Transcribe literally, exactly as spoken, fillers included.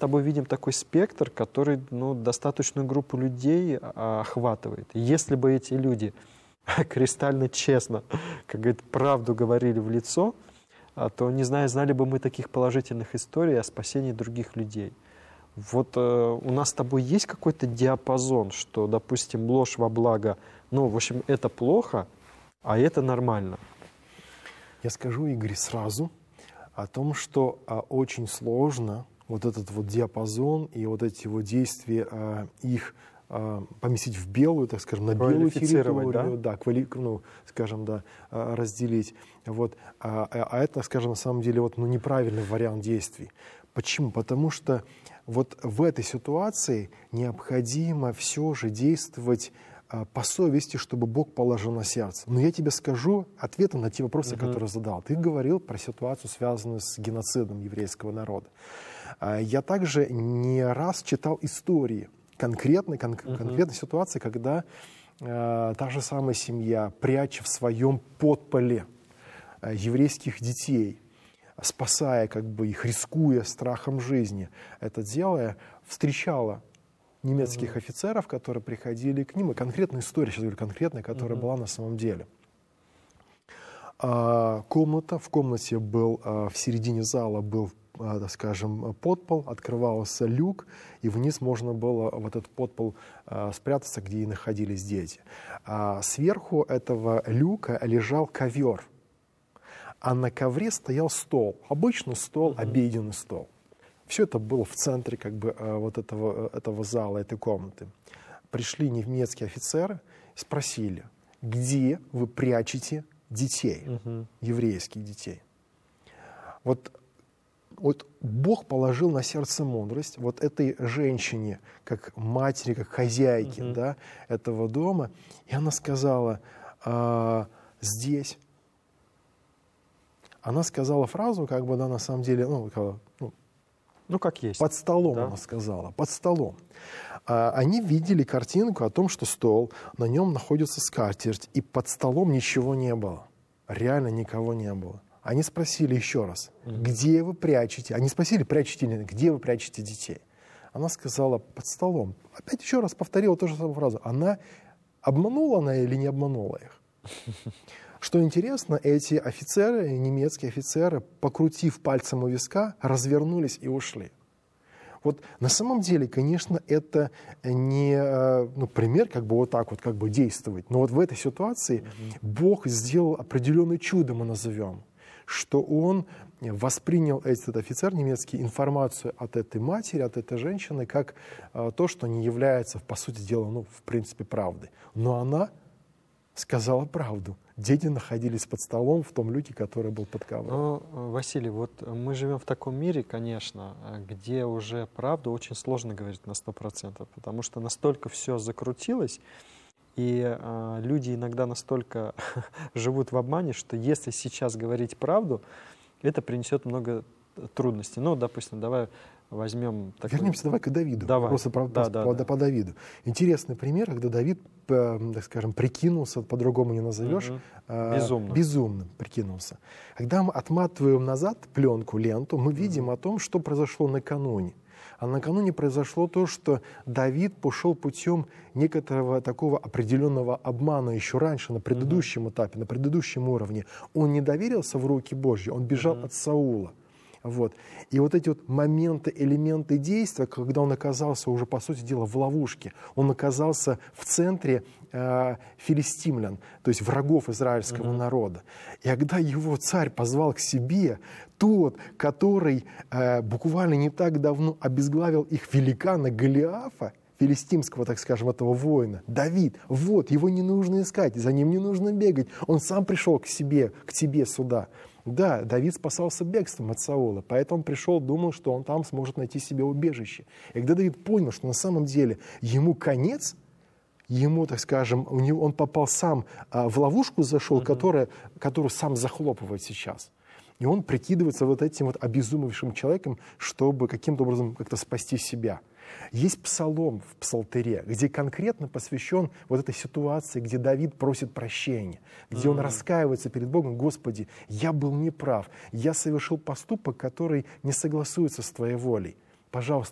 тобой видим такой спектр, который ну, достаточную группу людей охватывает. Если бы эти люди кристально честно, как говорит, правду говорили в лицо, то, не знаю, знали бы мы таких положительных историй о спасении других людей. Вот э, у нас с тобой есть какой-то диапазон, что, допустим, ложь во благо, ну, в общем, это плохо, а это нормально. Я скажу, Игорь, сразу о том, что а, очень сложно вот этот вот диапазон и вот эти вот действия, а, их а, поместить в белую, так скажем, на белую территорию, да, да квали, ну, скажем, да, а, разделить. Вот. А, а это, скажем, на самом деле вот, ну, неправильный вариант действий. Почему? Потому что вот в этой ситуации необходимо все же действовать по совести, чтобы Бог положил на сердце. Но я тебе скажу ответом на те вопросы, uh-huh. которые задал. Ты говорил про ситуацию, связанную с геноцидом еврейского народа. Я также не раз читал истории конкретной, кон- uh-huh. конкретной ситуации, когда э, та же самая семья, пряча в своем подполе э, еврейских детей, спасая как бы их, рискуя страхом жизни, это делая, встречала немецких uh-huh. офицеров, которые приходили к ним. И конкретная история, сейчас говорю, конкретная, которая uh-huh. была на самом деле. А, комната, в комнате был, а, в середине зала был, а, так скажем, подпол, открывался люк, и вниз можно было в этот подпол а, спрятаться, где и находились дети. А сверху этого люка лежал ковер, а на ковре стоял стол, обычный стол, uh-huh. обеденный стол. Все это было в центре как бы, вот этого, этого зала, этой комнаты. Пришли немецкие офицеры, спросили, где вы прячете детей, uh-huh. еврейских детей. Вот, вот Бог положил на сердце мудрость вот этой женщине, как матери, как хозяйке uh-huh. да, этого дома, и она сказала, а, здесь. Она сказала фразу, как бы, да, на самом деле, ну, ну Ну, как есть. Под столом, да? Она сказала, под столом. А, они видели картинку о том, что стол, на нем находится скатерть, и под столом ничего не было. Реально никого не было. Они спросили еще раз, mm-hmm. где вы прячете? Они спросили, прячете ли, где вы прячете детей? Она сказала, под столом. Опять еще раз повторила ту же самую фразу. Она обманула она или не обманула их? Что интересно, эти офицеры, немецкие офицеры, покрутив пальцем у виска, развернулись и ушли. Вот на самом деле, конечно, это не ну, пример, как бы вот так вот как бы действовать. Но вот в этой ситуации mm-hmm. Бог сделал определенное чудо, мы назовем, что Он воспринял, этот офицер немецкий, информацию от этой матери, от этой женщины, как а, то, что не является, по сути дела, ну, в принципе, правдой. Но она сказала правду. Дети находились под столом в том люке, который был под ковром. Ну, Василий, вот мы живем в таком мире, конечно, где уже правду очень сложно говорить на сто процентов, потому что настолько все закрутилось, и э, люди иногда настолько живут в обмане, что если сейчас говорить правду, это принесет много трудностей. Ну, допустим, давай возьмем... Такой... Вернемся давай к Давиду. Давай. Просто по, да, по, да, по, да. по Давиду. Интересный пример, когда Давид, так скажем, прикинулся, по-другому не назовешь, угу. э, Безумно. безумным прикинулся. Когда мы отматываем назад пленку, ленту, мы видим угу. о том, что произошло накануне. А накануне произошло то, что Давид пошел путем некоторого такого определенного обмана еще раньше, на предыдущем uh-huh. этапе, на предыдущем уровне. Он не доверился в руки Божьи, он бежал uh-huh. от Саула. Вот. И вот эти вот моменты, элементы действия, когда он оказался уже, по сути дела, в ловушке, он оказался в центре э, филистимлян, то есть врагов израильского uh-huh. народа. И когда его царь позвал к себе, тот, который э, буквально не так давно обезглавил их великана Голиафа, филистимского, так скажем, этого воина, Давид, вот, его не нужно искать, за ним не нужно бегать, он сам пришел к себе, к тебе сюда. Да, Давид спасался бегством от Саула, поэтому он пришел, думал, что он там сможет найти себе убежище. И когда Давид понял, что на самом деле ему конец, ему, так скажем, у него, он попал сам а, в ловушку зашел, uh-huh. которая, которую сам захлопывает сейчас. И он прикидывается вот этим вот обезумевшим человеком, чтобы каким-то образом как-то спасти себя. Есть псалом в псалтыре, где конкретно посвящен вот этой ситуации, где Давид просит прощения, где mm-hmm. он раскаивается перед Богом: «Господи, я был неправ, я совершил поступок, который не согласуется с Твоей волей. Пожалуйста,